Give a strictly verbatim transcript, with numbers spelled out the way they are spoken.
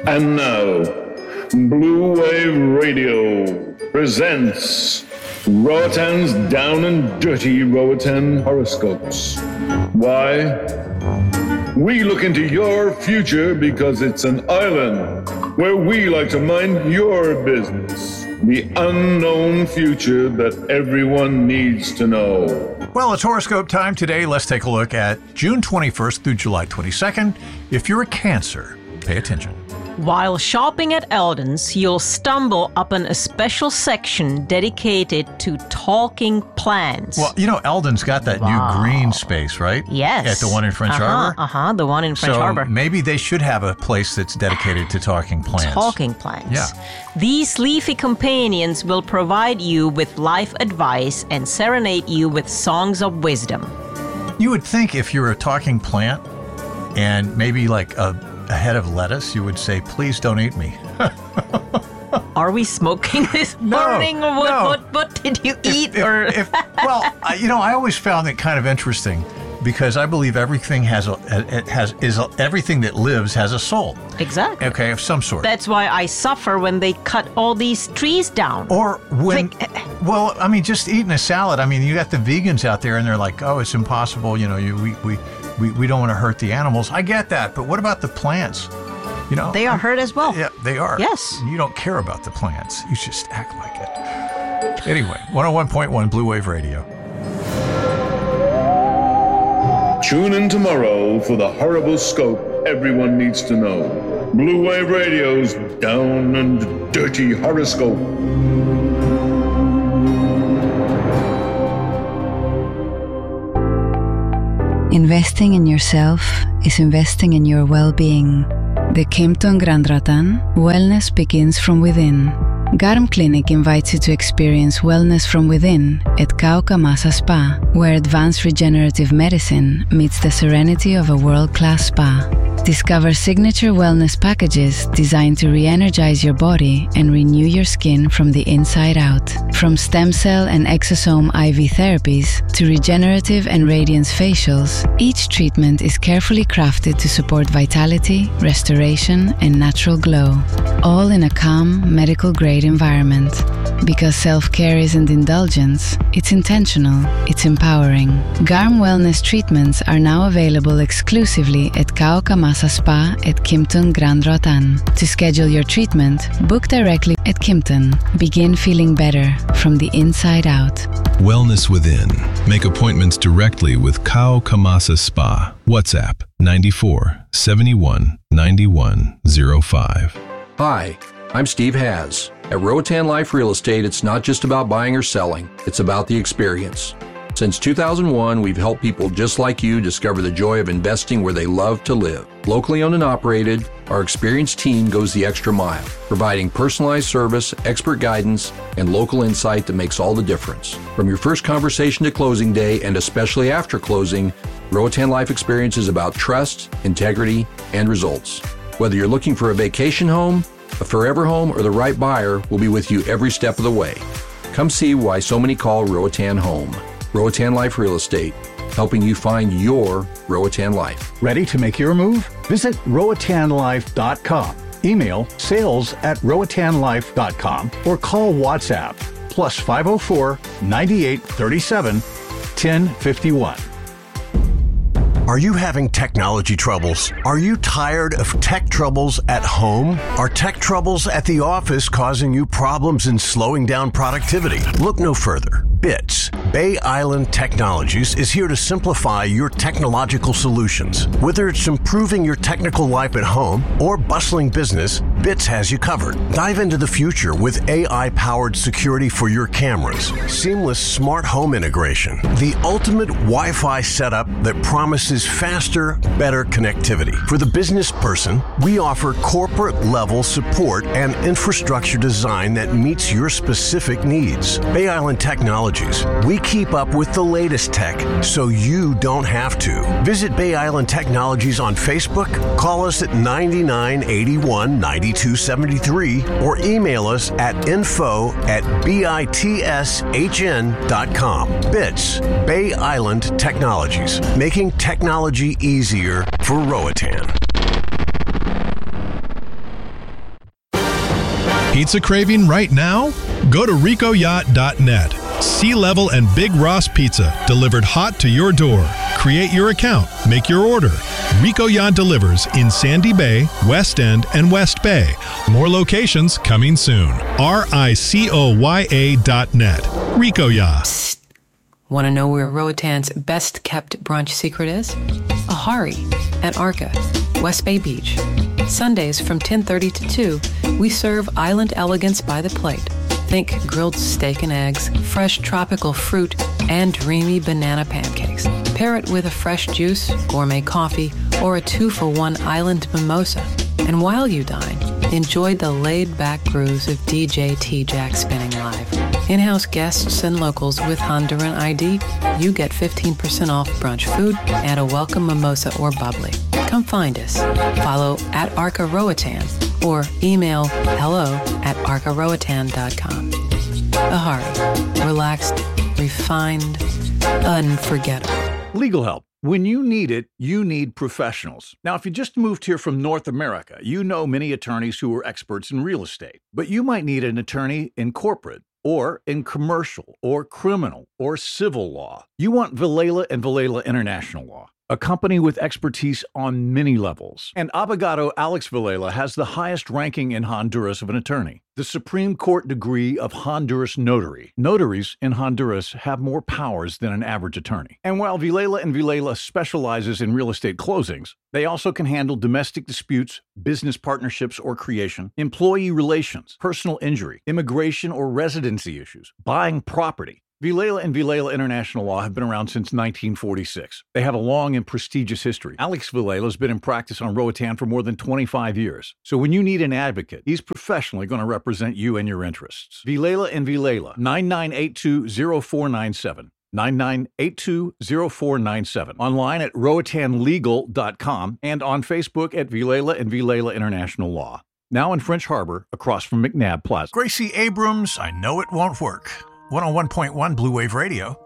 And now, Blue Wave Radio presents Roatan's Down and Dirty Roatan Horoscopes. Why? We look into your future because it's an island where we like to mind your business. The unknown future that everyone needs to know. Well, it's horoscope time today. Let's take a look at June twenty-first through July twenty-second. If you're a Cancer, pay attention. While shopping at Eldon's, you'll stumble upon a special section dedicated to talking plants. Well, you know, Eldon's got that Wow. new green space, right? Yes. At the one in French uh-huh, Harbor? Uh-huh, the one in French so Harbor. maybe they should have a place that's dedicated to talking plants. Talking plants. Yeah. These leafy companions will provide you with life advice and serenade you with songs of wisdom. You would think if you're a talking plant and maybe like a, a head of lettuce, you would say, please don't eat me. Are we smoking this morning? No, or what, no. what, what did you eat? If- if- or if- well, I, you know, I always found it kind of interesting because I believe everything has a it has is a, everything that lives has a soul. Exactly. Okay, of some sort. That's why I suffer when they cut all these trees down. Or when, Like, well, I mean, just eating a salad. I mean, you got the vegans out there, and they're like, "Oh, it's impossible." You know, you we we we, we don't want to hurt the animals. I get that, but what about the plants? You know, They are hurt as well. Yeah, they are. Yes. And you don't care about the plants. You just act like it. Anyway, one oh one point one Blue Wave Radio. Tune in tomorrow for the horrible scope everyone needs to know. Blue Wave Radio's Down and Dirty Horoscope. Investing in yourself is investing in your well-being. The Kimpton Grand Roatan Wellness begins from within. Garm Clinic invites you to experience wellness from within at Kauka Masa Spa, where advanced regenerative medicine meets the serenity of a world-class spa. Discover signature wellness packages designed to re-energize your body and renew your skin from the inside out. From stem cell and exosome I V therapies to regenerative and radiance facials, each treatment is carefully crafted to support vitality, restoration, and natural glow, all in a calm, medical-grade environment. Because self-care isn't indulgence, it's intentional, it's empowering. Garm Wellness treatments are now available exclusively at Kauka Masa Spa at Kimpton Grand Roatan. To schedule your treatment, book directly at Kimpton. Begin feeling better from the inside out. Wellness Within. Make appointments directly with Kao Kamasa Spa. WhatsApp nine four seven one nine one zero five. Hi, I'm Steve Haz. At Roatan Life Real Estate, it's not just about buying or selling, it's about the experience. Since two thousand one, we've helped people just like you discover the joy of investing where they love to live. Locally owned and operated, our experienced team goes the extra mile, providing personalized service, expert guidance, and local insight that makes all the difference. From your first conversation to closing day, and especially after closing, Roatan Life Experience is about trust, integrity, and results. Whether you're looking for a vacation home, a forever home, or the right buyer, will be with you every step of the way. Come see why so many call Roatan home. Roatan Life Real Estate, helping you find your Roatan life. Ready to make your move? Visit Roatan Life dot com. Email sales at Roatan Life dot com or call WhatsApp plus five oh four, nine eight three seven, one oh five one. Are you having technology troubles? Are you tired of tech troubles at home? Are tech troubles at the office causing you problems and slowing down productivity? Look no further. BITS, Bay Island Technologies, is here to simplify your technological solutions. Whether it's improving your technical life at home or bustling business, BITS has you covered. Dive into the future with A I-powered security for your cameras, seamless smart home integration, the ultimate Wi-Fi setup that promises faster, better connectivity. For the business person, we offer corporate-level support and infrastructure design that meets your specific needs. Bay Island Technologies. We keep up with the latest tech so you don't have to. Visit Bay Island Technologies on Facebook, call us at nine nine eight one, nine two seven three, or email us at info at bitshn dot com. BITS, Bay Island Technologies, making technology easier for Roatan. pizza craving right now? Go to rico yacht dot net. Sea Level and Big Ross Pizza delivered hot to your door. Create your account, make your order. Rico Yacht delivers in Sandy Bay, West End, and West Bay. More locations coming soon. R I C O Y A dot net. Rico Yacht. Psst. Want to know where Roatan's best kept brunch secret is? Ahari at Arca, West Bay Beach. Sundays from ten thirty to two, we serve island elegance by the plate. Think grilled steak and eggs, fresh tropical fruit, and dreamy banana pancakes. Pair it with a fresh juice, gourmet coffee, or a two-for-one island mimosa. And while you dine, enjoy the laid-back grooves of D J T-Jack spinning live. In-house guests and locals with Honduran I D, you get fifteen percent off brunch food and a welcome mimosa or bubbly. Come find us. Follow at Arca Roatan or email hello at arca roatan dot com. Ahari. Relaxed, refined, unforgettable. Legal help. When you need it, you need professionals. Now, if you just moved here from North America, you know many attorneys who are experts in real estate. But you might need an attorney in corporate, or in commercial, or criminal, or civil law. You want Vilela and Vilela International Law, a company with expertise on many levels. And Abogado Alex Vilela has the highest ranking in Honduras of an attorney, the Supreme Court degree of Honduras Notary. Notaries in Honduras have more powers than an average attorney. And while Vilela and Vilela specializes in real estate closings, they also can handle domestic disputes, business partnerships or creation, employee relations, personal injury, immigration or residency issues, buying property. Vilela and Vilela International Law have been around since nineteen forty-six. They have a long and prestigious history. Alex Vilela has been in practice on Roatan for more than twenty-five years. So when you need an advocate, he's professionally going to represent you and your interests. Vilela and Vilela, nine nine eight two, zero four nine seven. nine nine eight two, zero four nine seven. Online at roatan legal dot com and on Facebook at Vilela and Vilela International Law. Now in French Harbor, across from McNabb Plaza. Gracie Abrams, I know it won't work. one oh one point one Blue Wave Radio.